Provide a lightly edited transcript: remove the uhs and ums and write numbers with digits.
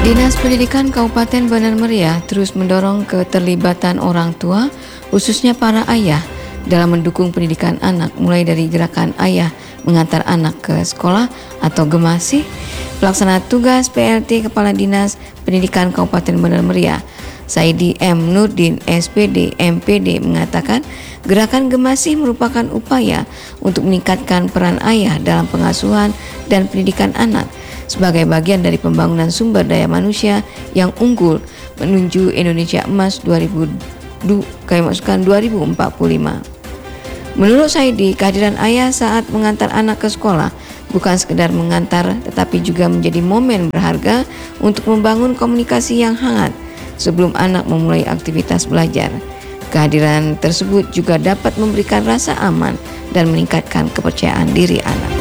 Dinas Pendidikan Kabupaten Bandar Meriah terus mendorong keterlibatan orang tua, khususnya para ayah, dalam mendukung pendidikan anak, mulai dari gerakan ayah mengantar anak ke sekolah atau Gemasi. Pelaksana tugas PLT Kepala Dinas Pendidikan Kabupaten Bandar Meriah, Saidi M. Nurdin, SPD, MPD, mengatakan gerakan Gemasi merupakan upaya untuk meningkatkan peran ayah dalam pengasuhan dan pendidikan anak sebagai bagian dari pembangunan sumber daya manusia yang unggul menuju Indonesia Emas 2045. Menurut Saidi, kehadiran ayah saat mengantar anak ke sekolah bukan sekedar mengantar, tetapi juga menjadi momen berharga untuk membangun komunikasi yang hangat sebelum anak memulai aktivitas belajar. Kehadiran tersebut juga dapat memberikan rasa aman dan meningkatkan kepercayaan diri anak.